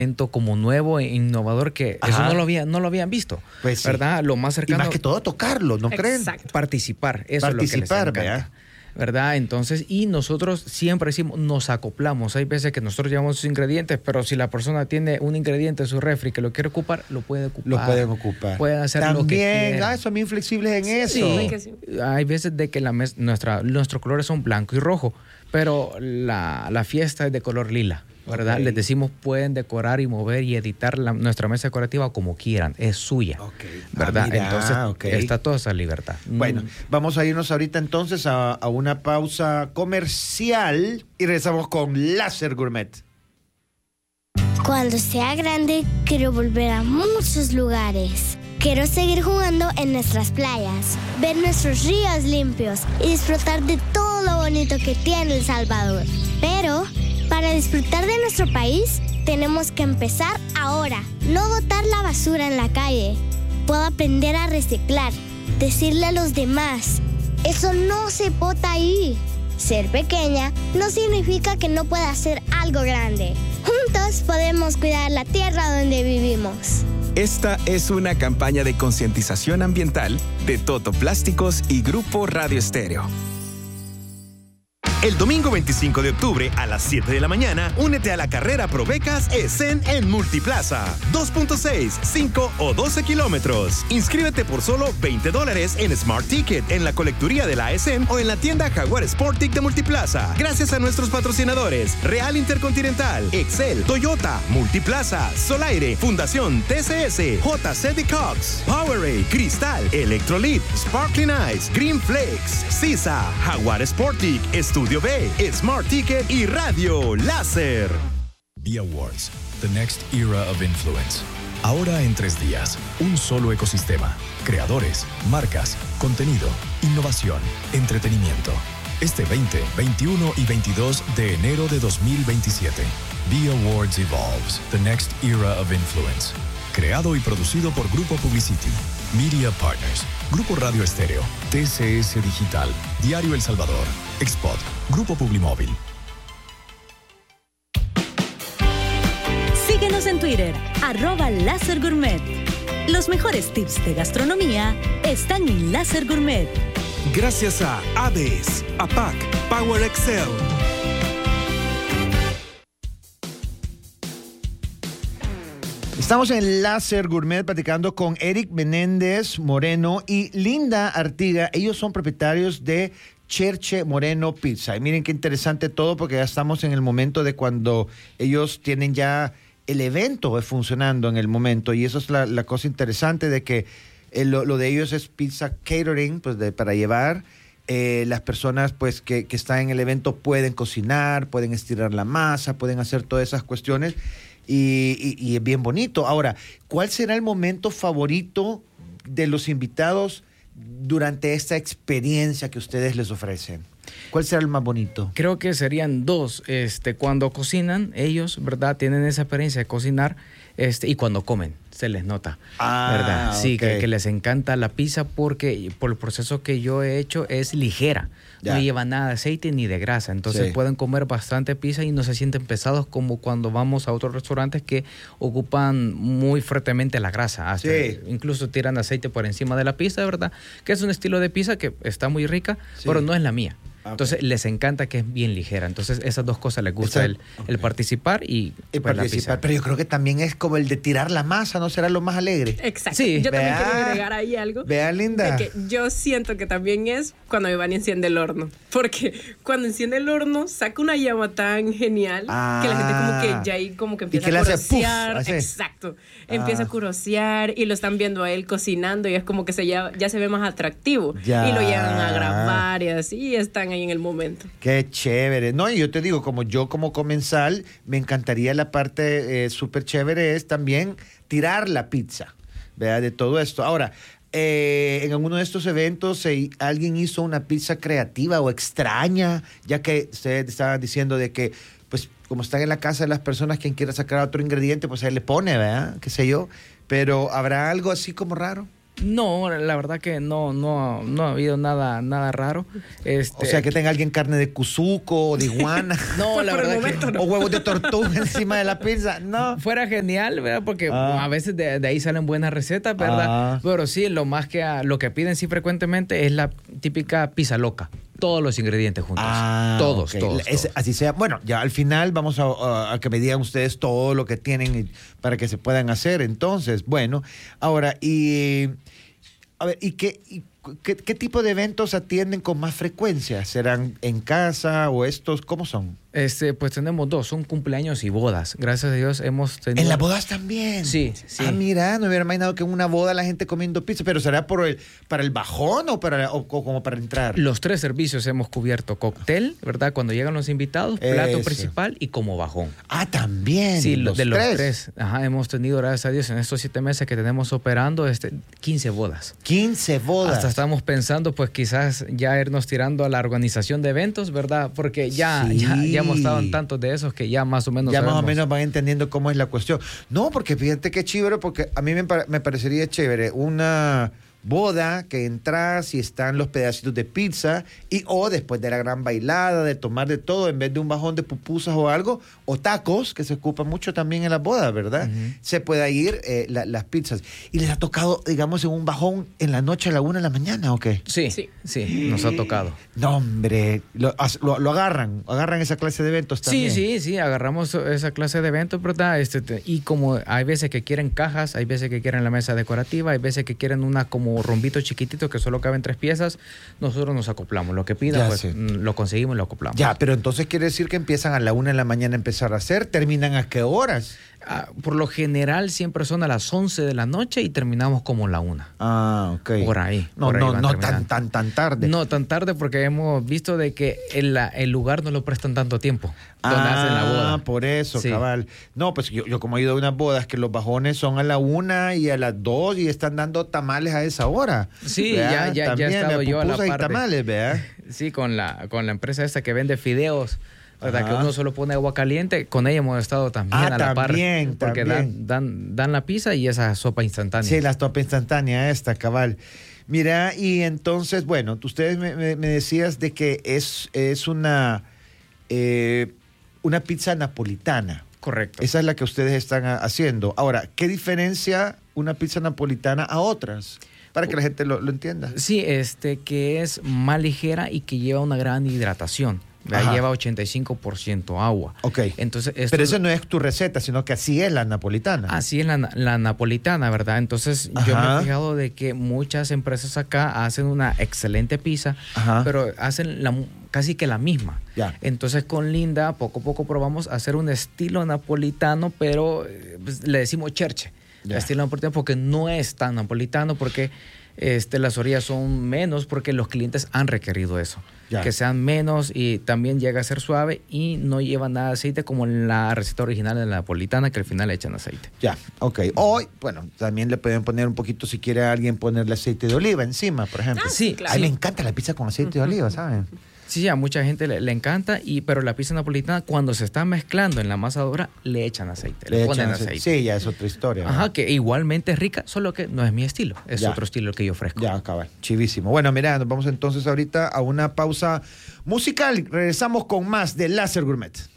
como nuevo e innovador que eso no lo habían visto, pues ¿verdad? Sí. Lo más cercano. Y más que todo tocarlo, ¿no creen? Participar, eso es lo que les encanta. ¿Verdad? Entonces, y nosotros siempre decimos, nos acoplamos. Hay veces que nosotros llevamos sus ingredientes, pero si la persona tiene un ingrediente en su refri que lo quiere ocupar, lo puede ocupar. Lo pueden ocupar. Pueden hacer también, lo que quieran. Son bien flexibles en eso. Sí. Hay veces de que nuestros colores son blanco y rojo, pero la fiesta es de color lila, ¿verdad? Okay. Les decimos, pueden decorar y mover y editar nuestra mesa decorativa como quieran, es suya, ¿verdad? Entonces, está toda esa libertad. Bueno, vamos a irnos ahorita entonces a una pausa comercial y regresamos con Láser Gourmet. Cuando sea grande, quiero volver a muchos lugares. Quiero seguir jugando en nuestras playas, ver nuestros ríos limpios y disfrutar de todo lo bonito que tiene El Salvador. Pero para disfrutar de nuestro país, tenemos que empezar ahora. No botar la basura en la calle. Puedo aprender a reciclar, decirle a los demás, eso no se bota ahí. Ser pequeña no significa que no pueda hacer algo grande. Juntos podemos cuidar la tierra donde vivimos. Esta es una campaña de concientización ambiental de Toto Plásticos y Grupo Radio Estéreo. El domingo 25 de octubre a las 7 de la mañana, únete a la carrera Provecas ESEN en Multiplaza. 2.6, 5 o 12 kilómetros. Inscríbete por solo $20 en Smart Ticket en la colecturía de la ESEN o en la tienda Jaguar Sportic de Multiplaza. Gracias a nuestros patrocinadores Real Intercontinental, Excel, Toyota, Multiplaza, Solaire, Fundación TCS, JC Cox, Powerade, Cristal, Electrolit, Sparkling Ice, Green Flakes, Sisa, Jaguar Sportic, Estudio B, Smart Ticket y Radio Láser. Be Awards, the next era of influence. Ahora en 3 días, un solo ecosistema. Creadores, marcas, contenido, innovación, entretenimiento. Este 20, 21 y 22 de enero de 2027. Be Awards Evolves, the next era of influence. Creado y producido por Grupo Publicity, Media Partners, Grupo Radio Estéreo, TCS Digital, Diario El Salvador, Expod, Grupo Publimóvil. Síguenos en Twitter, @LáserGourmet. Los mejores tips de gastronomía están en Láser Gourmet. Gracias a ADES, APAC, Power Excel. Estamos en Láser Gourmet platicando con Eric Menéndez Moreno y Linda Artiga. Ellos son propietarios de Cherche Moreno Pizza. Y miren qué interesante todo, porque ya estamos en el momento de cuando ellos tienen ya el evento funcionando en el momento. Y eso es la cosa interesante de que lo de ellos es pizza catering, pues para llevar. Las personas pues que están en el evento pueden cocinar, pueden estirar la masa, pueden hacer todas esas cuestiones. Y es bien bonito. Ahora, ¿cuál será el momento favorito de los invitados durante esta experiencia que ustedes les ofrecen? ¿Cuál será el más bonito? Creo que serían 2. Cuando cocinan, ellos, ¿verdad? Tienen esa experiencia de cocinar, y cuando comen, se les nota, ¿verdad? Sí, que les encanta la pizza porque por el proceso que yo he hecho es ligera. Ya. No lleva nada de aceite ni de grasa. Entonces pueden comer bastante pizza y no se sienten pesados como cuando vamos a otros restaurantes que ocupan muy fuertemente la grasa. Incluso tiran aceite por encima de la pizza, ¿verdad? Que es un estilo de pizza que está muy rica, pero no es la mía. Entonces les encanta que es bien ligera. Entonces esas 2 cosas les gusta, el participar y pues, la pizza. Pero yo creo que también es como el de tirar la masa, ¿no será lo más alegre? Exacto. Sí. Yo también quiero agregar ahí algo. Vea, Linda. De que yo siento que también es cuando Iván enciende el horno. Porque cuando enciende el horno saca una llama tan genial que la gente como que ya ahí como que empieza a curosear. Exacto. Empieza a curosear y lo están viendo a él cocinando y es como que ya se ve más atractivo. Y lo llevan a grabar y así y están ahí en el momento. Qué chévere. No, y yo te digo, yo como comensal, me encantaría la parte súper chévere es también tirar la pizza, ¿verdad? De todo esto. Ahora, en alguno de estos eventos, alguien hizo una pizza creativa o extraña, ya que ustedes estaban diciendo de que, pues, como están en la casa de las personas, quien quiera sacar otro ingrediente, pues ahí le pone, ¿verdad? Qué sé yo. Pero, ¿habrá algo así como raro? No, la verdad que no ha habido nada raro. O sea, que tenga alguien carne de cuzuco o de iguana. No, la verdad que o huevos de tortuga encima de la pizza. No. Fuera genial, ¿verdad? Porque a veces de ahí salen buenas recetas, ¿verdad? Pero sí, lo que piden sí frecuentemente es la típica pizza loca. Todos los ingredientes juntos. Todos. Así sea. Bueno, ya al final vamos a que me digan ustedes todo lo que tienen para que se puedan hacer. Entonces, bueno, ahora, ¿qué tipo de eventos atienden con más frecuencia? ¿Serán en casa o estos? ¿Cómo son? Pues tenemos dos, son cumpleaños y bodas. Gracias a Dios hemos tenido... ¿En las bodas también? Sí. Mira, no hubiera imaginado que en una boda la gente comiendo pizza, pero ¿será para el bajón o como para entrar? Los 3 servicios hemos cubierto: cóctel, ¿verdad? Cuando llegan los invitados, plato principal y como bajón. También. Sí, los 3. Hemos tenido, gracias a Dios, en estos 7 meses que tenemos operando, 15 bodas. 15 bodas. Hasta estamos pensando, pues quizás ya irnos tirando a la organización de eventos, ¿verdad? Porque ya hemos estado en tantos de esos que ya más o menos sabemos. Más o menos van entendiendo cómo es la cuestión. No, porque fíjate qué chévere, porque a mí me parecería chévere una boda que entras y están los pedacitos de pizza o después de la gran bailada, de tomar de todo, en vez de un bajón de pupusas o algo, o tacos, que se ocupan mucho también en las bodas, ¿verdad? Se puede ir las pizzas. ¿Y les ha tocado, digamos, en un bajón en la noche a la 1 de la mañana o qué? Sí, nos ha tocado. No, hombre, lo agarran esa clase de eventos también. Sí, agarramos esa clase de eventos, ¿verdad? Y como hay veces que quieren cajas, hay veces que quieren la mesa decorativa, hay veces que quieren una como rombito chiquitito que solo caben 3 piezas, nosotros nos acoplamos. Lo que pidan, lo conseguimos y lo acoplamos. Ya, pero entonces quiere decir que empiezan a la 1 de la mañana a empezar a hacer, ¿terminan a qué horas? Por lo general siempre son a las 11 de la noche y terminamos como la 1. Ok. Por ahí. No tan tarde. No tan tarde porque hemos visto de que el lugar no lo prestan tanto tiempo donde hacen la boda. Por eso, cabal. No, pues yo como he ido a unas bodas que los bajones son a la 1 y a las 2 y están dando tamales a esa hora. Sí, ya he estado yo a la par tamales, ¿verdad? Sí, con la empresa esta que vende fideos, ¿verdad? Que uno solo pone agua caliente. Con ella hemos estado también a la par. Porque dan la pizza y esa sopa instantánea. Sí, la sopa instantánea cabal. Mira, y entonces, bueno, ustedes me decías de que es una pizza napolitana. Correcto. Esa es la que ustedes están haciendo. Ahora, ¿qué diferencia una pizza napolitana a otras? Para que la gente lo entienda. Sí, que es más ligera y que lleva una gran hidratación. Lleva 85% agua. Ok. Entonces, pero eso no es tu receta, sino que así es la napolitana. Así es la napolitana, ¿verdad? Entonces, yo me he fijado de que muchas empresas acá hacen una excelente pizza, pero hacen casi que la misma. Ya. Entonces, con Linda, poco a poco probamos hacer un estilo napolitano, pero le decimos cherche. Estilo napolitano porque no es tan napolitano, porque las orillas son menos, porque los clientes han requerido eso. Que sean menos y también llega a ser suave y no lleva nada de aceite como en la receta original de la napolitana, que al final le echan aceite. Ya, ok. O, bueno, también le pueden poner un poquito, si quiere alguien ponerle aceite de oliva encima, por ejemplo. Sí, claro. A mí me encanta la pizza con aceite de oliva, ¿saben? Sí, a mucha gente le encanta, pero la pizza napolitana, cuando se está mezclando en la masadora, le echan aceite, le ponen aceite. Sí, ya es otra historia. Ajá, que igualmente es rica, solo que no es mi estilo, es otro estilo que yo ofrezco. Ya, cabal, chivísimo. Bueno, mira, nos vamos entonces ahorita a una pausa musical. Regresamos con más de Láser Gourmet.